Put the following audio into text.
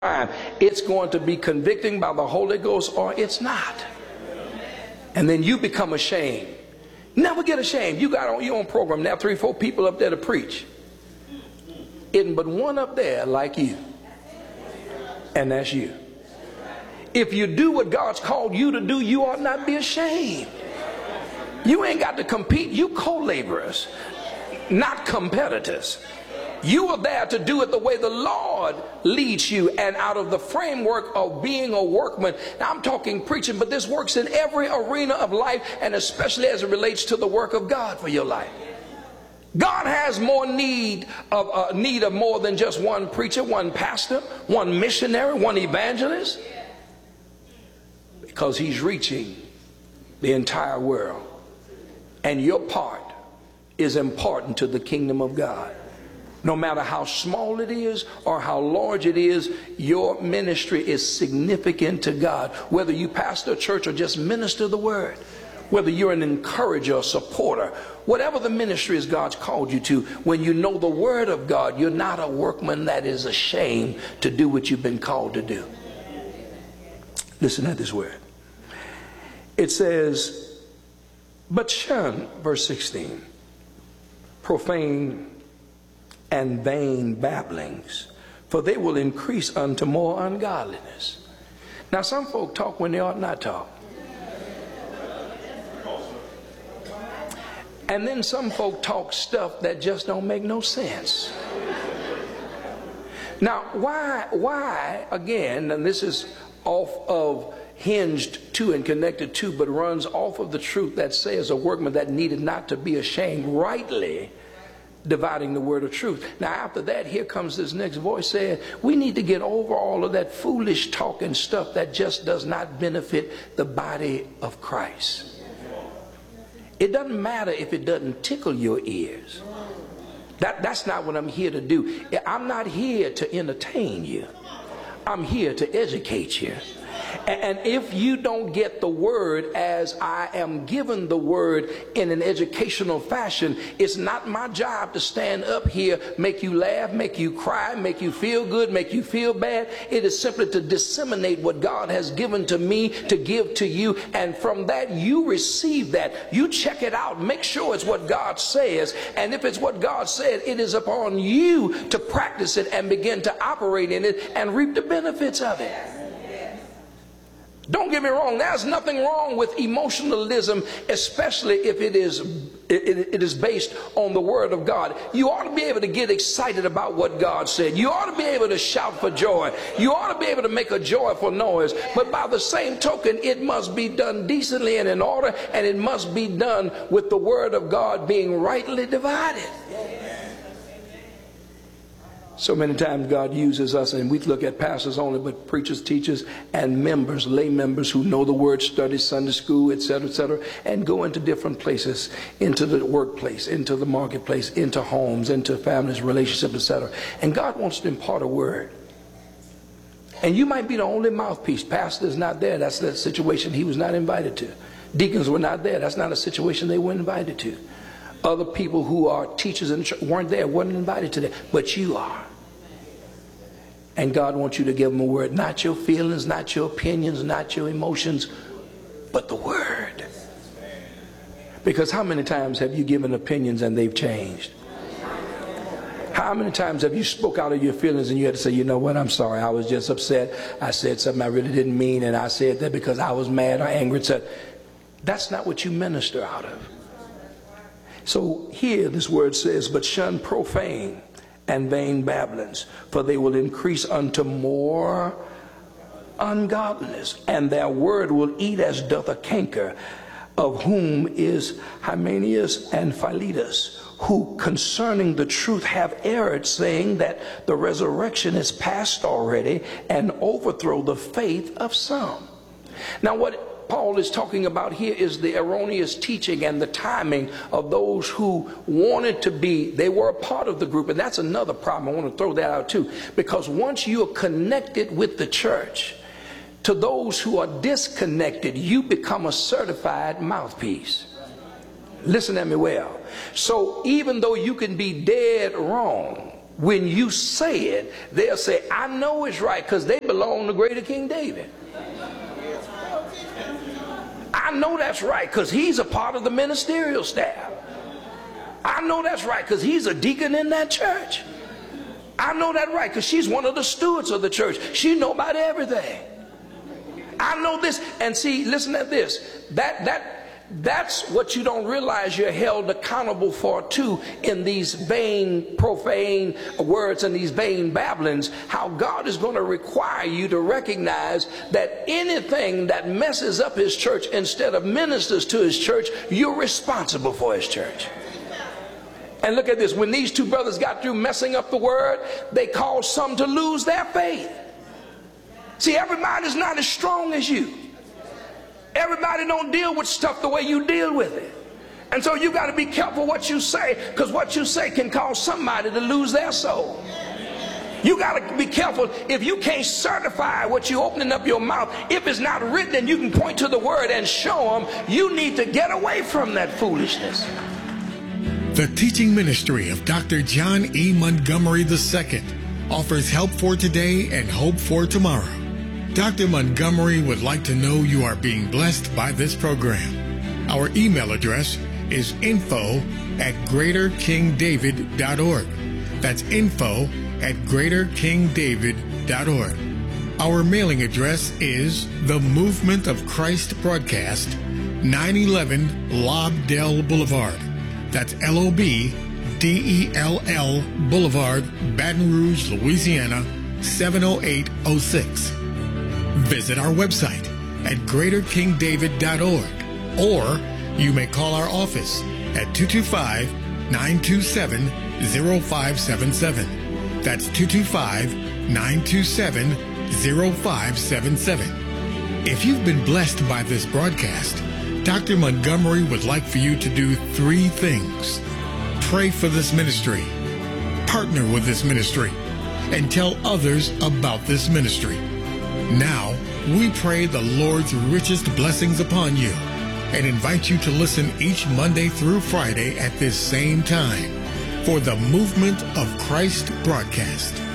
It's going to be convicting by the Holy Ghost or it's not. And then you become ashamed. Never get ashamed. You got on your own program now, 3 or 4 people up there to preach. Isn't but one up there like you. And that's you. If you do what God's called you to do, you ought not be ashamed. You ain't got to compete. You co-laborers, not competitors. You are there to do it the way the Lord leads you and out of the framework of being a workman. Now I'm talking preaching, but this works in every arena of life, and especially as it relates to the work of God for your life. God has more need of more than just one preacher, one pastor, one missionary, one evangelist, because he's reaching the entire world. And your part is important to the kingdom of God. No matter how small it is or how large it is, your ministry is significant to God. Whether you pastor a church or just minister the word, whether you're an encourager or supporter, whatever the ministry is God's called you to, when you know the word of God, you're not a workman that is ashamed to do what you've been called to do. Listen to this word. It says, but shun, verse 16, profane and vain babblings, for they will increase unto more ungodliness. Now some folk talk when they ought not talk. And then some folk talk stuff that just don't make no sense. Now why again, and this is off of hinged to and connected to, but runs off of the truth that says a workman that needed not to be ashamed, rightly dividing the word of truth. Now after that, here comes this next voice saying we need to get over all of that foolish talk and stuff that just does not benefit the body of Christ. It doesn't matter if it doesn't tickle your ears. That's not what I'm here to do. I'm not here to entertain you. I'm here to educate you. And if you don't get the word as I am given the word in an educational fashion, it's not my job to stand up here, make you laugh, make you cry, make you feel good, make you feel bad. It is simply to disseminate what God has given to me to give to you. And from that, you receive that. You check it out. Make sure it's what God says. And if it's what God said, it is upon you to practice it and begin to operate in it and reap the benefits of it. Don't get me wrong, there's nothing wrong with emotionalism, especially if it is based on the word of God. You ought to be able to get excited about what God said. You ought to be able to shout for joy. You ought to be able to make a joyful noise. But by the same token, it must be done decently and in order, and it must be done with the word of God being rightly divided. So many times God uses us, and we look at pastors only, but preachers, teachers, and members, lay members who know the word, study Sunday school, etc., and go into different places, into the workplace, into the marketplace, into homes, into families, relationships, etc. And God wants to impart a word. And you might be the only mouthpiece. Pastor is not there. That's the situation he was not invited to. Deacons were not there. That's not a situation they were invited to. Other people who are teachers in the church weren't there, weren't invited to that. But you are. And God wants you to give them a word, not your feelings, not your opinions, not your emotions, but the word. Because how many times have you given opinions and they've changed? How many times have you spoke out of your feelings and you had to say, you know what, I'm sorry, I was just upset. I said something I really didn't mean, and I said that because I was mad or angry, etc. That's not what you minister out of. So here this word says, but shun profane and vain babblings, for they will increase unto more ungodliness, and their word will eat as doth a canker, of whom is Hymenaeus and Philetus, who concerning the truth have erred, saying that the resurrection is past already, and overthrow the faith of some. Now what Paul is talking about here is the erroneous teaching and the timing of those who wanted to be, they were a part of the group, and that's another problem. I want to throw that out too, because once you are connected with the church, to those who are disconnected, you become a certified mouthpiece. Listen at me well. So even though you can be dead wrong, when you say it, they'll say, I know it's right, because they belong to greater King David. I know that's right because he's a part of the ministerial staff. I know that's right because he's a deacon in that church. I know that right because she's one of the stewards of the church. She know about everything. I know this. And see, listen to this. That's what you don't realize you're held accountable for too, in these vain, profane words and these vain babblings. How God is going to require you to recognize that anything that messes up his church instead of ministers to his church, you're responsible for his church. And look at this. When these two brothers got through messing up the word, they caused some to lose their faith. See, everybody's not as strong as you. Everybody don't deal with stuff the way you deal with it. And so you got to be careful what you say, because what you say can cause somebody to lose their soul. You got to be careful. If you can't certify what you're opening up your mouth, if it's not written and you can point to the word and show them, you need to get away from that foolishness. The teaching ministry of Dr. John E. Montgomery II offers help for today and hope for tomorrow. Dr. Montgomery would like to know you are being blessed by this program. Our email address is info@greaterkingdavid.org. That's info@greaterkingdavid.org. Our mailing address is The Movement of Christ Broadcast, 911 Lobdell Boulevard. That's LOBDELL Boulevard, Baton Rouge, Louisiana, 70806. Visit our website at greaterkingdavid.org, or you may call our office at 225-927-0577. That's 225-927-0577. If you've been blessed by this broadcast, Dr. Montgomery would like for you to do 3 things. Pray for this ministry, partner with this ministry, and tell others about this ministry. Now, we pray the Lord's richest blessings upon you and invite you to listen each Monday through Friday at this same time for the Movement of Christ broadcast.